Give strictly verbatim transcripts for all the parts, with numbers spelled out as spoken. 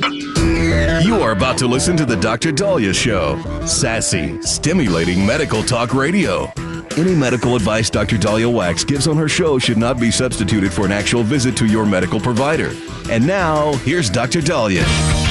You are about to listen to the Doctor Daliah Show. Sassy, stimulating medical talk radio. Any medical advice Doctor Daliah Wax gives on her show should not be substituted for an actual visit to your medical provider. And now, here's Doctor Daliah.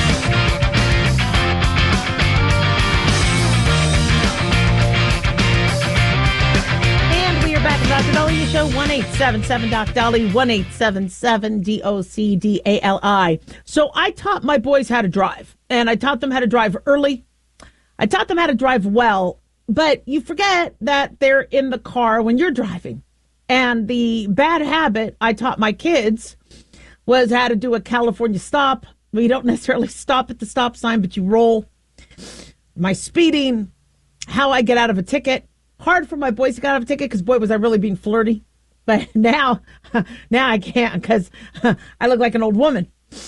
Doctor Daliah Show, one eight seven seven Doc Dali, one eight seven seven D O C D A L I. So I taught my boys how to drive, and I taught them how to drive early. I taught them how to drive well, but you forget that they're in the car when you're driving. And the bad habit I taught my kids was how to do a California stop. Well, you don't necessarily stop at the stop sign, but you roll. My speeding, how I get out of a ticket. Hard for my boys to get out of a ticket because, boy, was I really being flirty. But now, now I can't because I look like an old woman.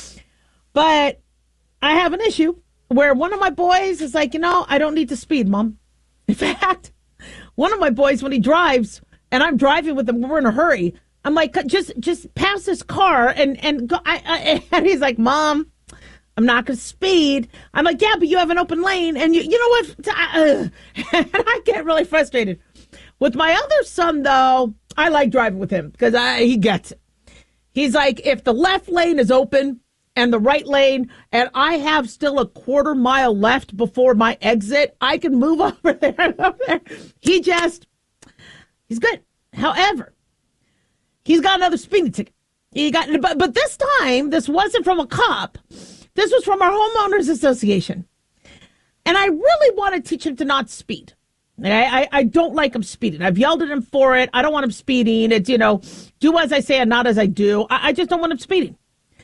But I have an issue where one of my boys is like, you know, I don't need to speed, Mom. In fact, one of my boys, when he drives and I'm driving with him, we're in a hurry. I'm like, just just pass this car and, and go. I, I, and he's like, Mom, I'm not going to speed. I'm like, yeah, but you have an open lane. And you you know what? Uh, and I get really frustrated. With my other son, though, I like driving with him because I, he gets it. He's like, if the left lane is open and the right lane, and I have still a quarter mile left before my exit, I can move over there and over there. He just, he's good. However, he's got another speeding ticket. He got, but, but this time, this wasn't from a cop. This was from our homeowners association. And I really want to teach him to not speed. I, I, I don't like him speeding. I've yelled at him for it. I don't want him speeding. It's, you know, do as I say and not as I do. I, I just don't want him speeding.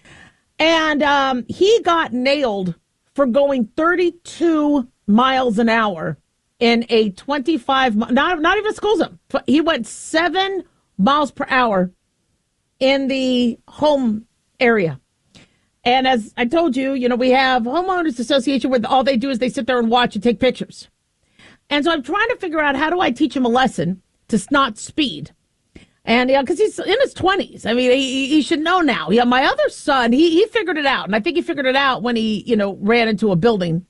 And um, he got nailed for going thirty-two miles an hour in a twenty-five, not, not even a school zone. He went seven miles per hour in the home area. And as I told you, you know, we have homeowners association where all they do is they sit there and watch and take pictures. And so I'm trying to figure out how do I teach him a lesson to not speed. And yeah, because he's in his twenties. I mean, he, he should know now. Yeah, my other son, he he figured it out. And I think he figured it out when he, you know, ran into a building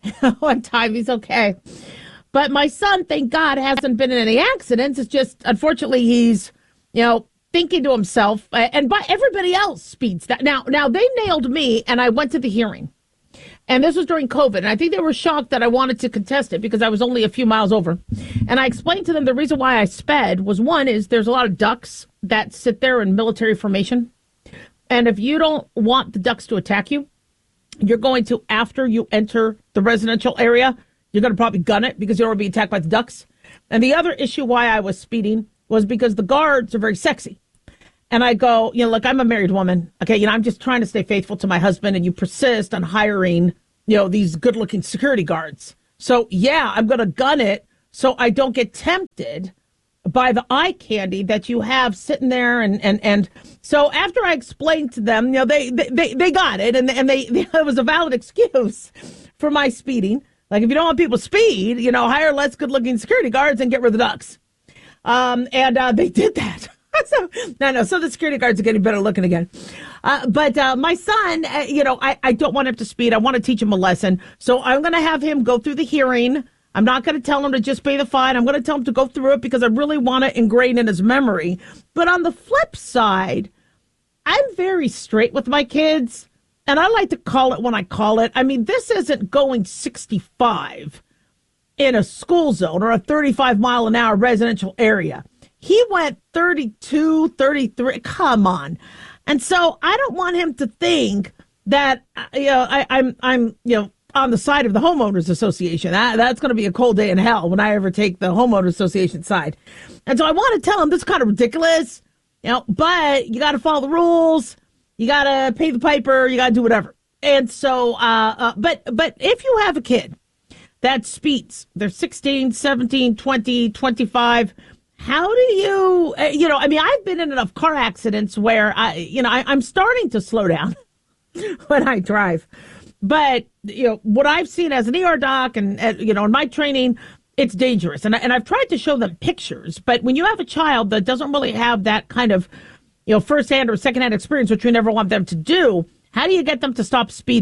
one time. He's okay. But my son, thank God, hasn't been in any accidents. It's just, unfortunately, he's, you know, thinking to himself, and by everybody else speeds that. Now, now they nailed me, and I went to the hearing. And this was during COVID, and I think they were shocked that I wanted to contest it because I was only a few miles over. And I explained to them the reason why I sped was, one, is there's a lot of ducks that sit there in military formation. And if you don't want the ducks to attack you, you're going to, after you enter the residential area, you're going to probably gun it because you don't want to be attacked by the ducks. And the other issue why I was speeding was because the guards are very sexy. And I go, you know, look, I'm a married woman. Okay, you know, I'm just trying to stay faithful to my husband, and you persist on hiring, you know, these good-looking security guards. So, yeah, I'm going to gun it so I don't get tempted by the eye candy that you have sitting there. And, and, and so after I explained to them, you know, they they, they got it, and, and they, they it was a valid excuse for my speeding. Like, if you don't want people to speed, you know, hire less good-looking security guards and get rid of the ducks. Um, and uh, they did that. So, no, no. So the security guards are getting better looking again. Uh, but uh, my son, uh, you know, I, I don't want him to speed. I want to teach him a lesson. So I'm going to have him go through the hearing. I'm not going to tell him to just pay the fine. I'm going to tell him to go through it because I really want to ingrain in his memory. But on the flip side, I'm very straight with my kids. And I like to call it when I call it. I mean, this isn't going sixty-five in a school zone or a thirty-five mile an hour residential area. He went thirty-two, thirty-three. Come on. And so I don't want him to think that, you know, I, I'm, I'm, you know, on the side of the homeowners association. That, that's going to be a cold day in hell when I ever take the homeowners association side. And so I want to tell him this is kind of ridiculous, you know, but you got to follow the rules. You got to pay the piper. You got to do whatever. And so, uh, uh, but, but if you have a kid that speeds, they're sixteen, seventeen, twenty, twenty-five, how do you, uh, you know, I mean, I've been in enough car accidents where I, you know, I, I'm starting to slow down when I drive. But, you know, what I've seen as an E R doc and, uh, you know, in my training, it's dangerous. And, I, and I've tried to show them pictures. But when you have a child that doesn't really have that kind of, you know, firsthand or secondhand experience, which we never want them to do, how do you get them to stop speeding?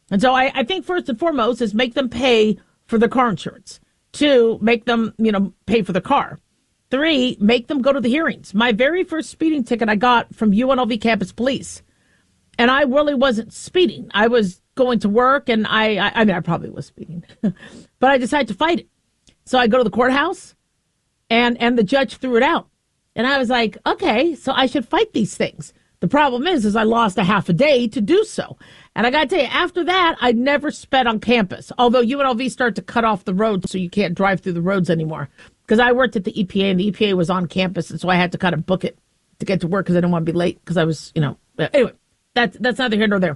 And so I, I think first and foremost is make them pay for their car insurance. Two, make them, you know, pay for the car. Three, make them go to the hearings. My very first speeding ticket I got from U N L V Campus Police. And I really wasn't speeding. I was going to work, and I, I, I mean, I probably was speeding. But I decided to fight it. So I go to the courthouse, and, and the judge threw it out. And I was like, okay, so I should fight these things. The problem is, is I lost a half a day to do so. And I got to tell you, after that, I never sped on campus. Although U N L V started to cut off the roads so you can't drive through the roads anymore. Because I worked at the E P A, and the E P A was on campus, and so I had to kind of book it to get to work because I didn't want to be late because I was, you know, anyway. That's that's neither here nor there.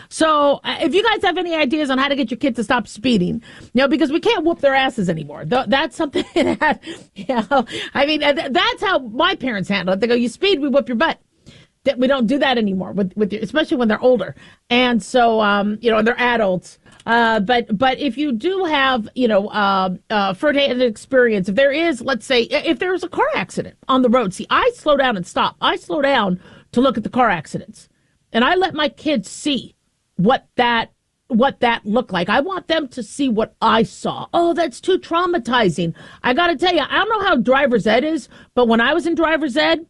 So uh, if you guys have any ideas on how to get your kid to stop speeding, you know, because we can't whoop their asses anymore. Th- that's something that, you know, I mean, th- that's how my parents handle it. They go, you speed, we whoop your butt. That we don't do that anymore, with, with your, especially when they're older. And so, um, you know, they're adults. Uh, but but if you do have, you know, uh, uh, first-hand experience, if there is, let's say, if there's a car accident on the road, see, I slow down and stop. I slow down to look at the car accidents. And I let my kids see what that what that looked like. I want them to see what I saw. Oh, that's too traumatizing. I got to tell you, I don't know how driver's ed is, but when I was in driver's ed,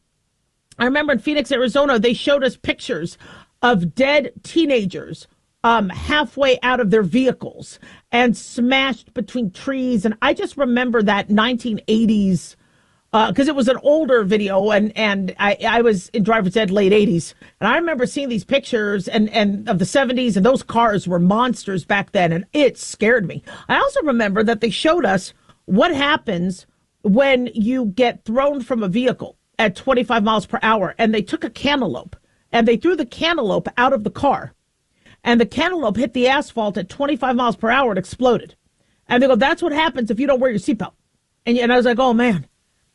I remember in Phoenix, Arizona, they showed us pictures of dead teenagers um, halfway out of their vehicles and smashed between trees. And I just remember that nineteen eighties because uh, it was an older video, and, and I, I was in driver's ed late eighties. And I remember seeing these pictures and, and of the seventies, and those cars were monsters back then, and it scared me. I also remember that they showed us what happens when you get thrown from a vehicle at twenty-five miles per hour, and they took a cantaloupe, and they threw the cantaloupe out of the car, and the cantaloupe hit the asphalt at twenty-five miles per hour and exploded. And they go, that's what happens if you don't wear your seatbelt. And, and I was like, oh, man.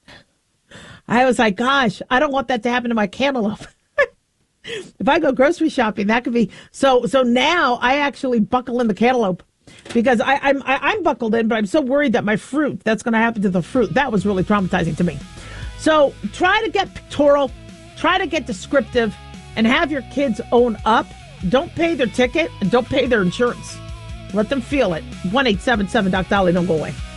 I was like, gosh, I don't want that to happen to my cantaloupe. If I go grocery shopping, that could be. So so now I actually buckle in the cantaloupe because I, I'm I, I'm buckled in, but I'm so worried that my fruit, that's going to happen to the fruit. That was really traumatizing to me. So try to get pictorial, try to get descriptive, and have your kids own up. Don't pay their ticket and don't pay their insurance. Let them feel it. one eight seven seven Doc Dolly. Don't go away.